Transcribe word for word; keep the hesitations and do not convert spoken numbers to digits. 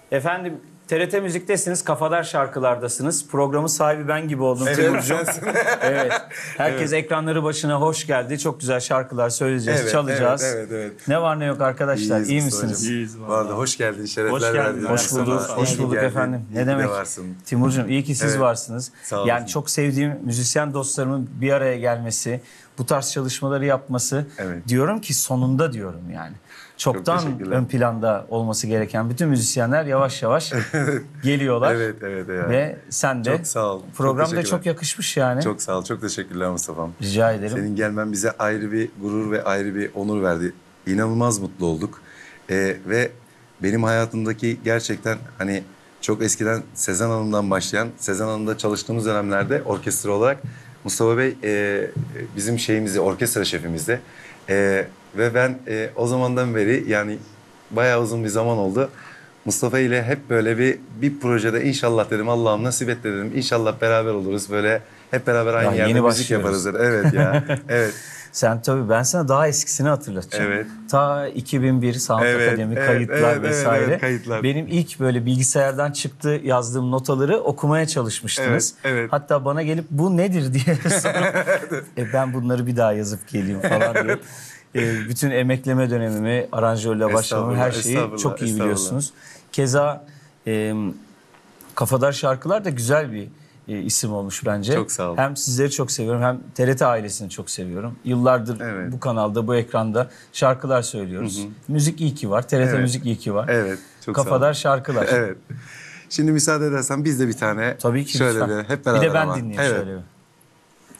Efendim T R T Müzik'tesiniz, Kafadar Şarkılardasınız. Programın sahibi ben gibi oldum Timurcuğum. Evet. Herkes evet. Ekranları başına hoş geldi. Çok güzel şarkılar söyleyeceğiz, evet, çalacağız. Evet, evet, evet. Ne var ne yok arkadaşlar, İyiyiz, iyi misiniz? Hocam. İyiyiz vallahi. Hoş geldin, şerefler verdin. Hoş bulduk, sana. hoş bulduk efendim. İyi ne demek? Timurcuğum iyi ki siz evet. varsınız. Yani çok sevdiğim müzisyen dostlarımın bir araya gelmesi, bu tarz çalışmaları yapması, evet. diyorum ki sonunda diyorum yani. Çoktan Çok ön planda olması gereken bütün müzisyenler yavaş yavaş geliyorlar. Evet, evet, evet. Ve sen de çok sağ ol. Programda çok, çok yakışmış yani. Çok sağ ol. Çok teşekkürler Mustafa'm. Rica ederim. Senin gelmen bize ayrı bir gurur ve ayrı bir onur verdi. İnanılmaz mutlu olduk. Ee, ve benim hayatımdaki gerçekten hani çok eskiden Sezen Hanım'dan başlayan, Sezen Hanım'da çalıştığımız dönemlerde orkestra olarak Mustafa Bey e, bizim şeyimizde, orkestra şefimizde. E, ve ben e, o zamandan beri yani bayağı uzun bir zaman oldu. Mustafa ile hep böyle bir bir projede inşallah dedim, Allah'ım nasip et dedim. İnşallah beraber oluruz, böyle hep beraber aynı ya, yerde müzik yaparız. Evet ya. Evet. Sen tabii, ben sana daha eskisini hatırlatacağım. Evet. Ta iki bin bir Sound evet, Akademi evet, kayıtlar evet, vesaire. Evet, kayıtlar. Benim ilk böyle bilgisayardan çıktı yazdığım notaları okumaya çalışmıştınız. Evet, evet. Hatta bana gelip bu nedir diye sorup e, ben bunları bir daha yazıp geleyim falan diye. E, bütün emekleme dönemimi, aranjörle başlamamı, her şeyi çok iyi biliyorsunuz. Keza e, Kafadar Şarkılar da güzel bir e, isim olmuş bence. Çok sağ olun. Hem sizleri çok seviyorum, hem T R T ailesini çok seviyorum. Yıllardır evet. bu kanalda, bu ekranda şarkılar söylüyoruz. Hı hı. Müzik iyi ki var, T R T evet. Müzik iyi ki var. Evet, çok Kafadar Şarkılar. Evet. Şimdi müsaade edersen biz de bir tane Tabii ki şöyle lütfen. bir hep beraber bir de ben ama. dinleyeyim evet. şöyle bir.